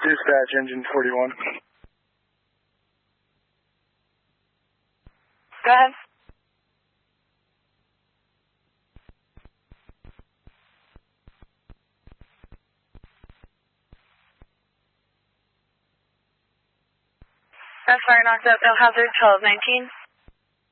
Dispatch, engine 41. Go ahead. Fire knocked up, no hazard, 1219.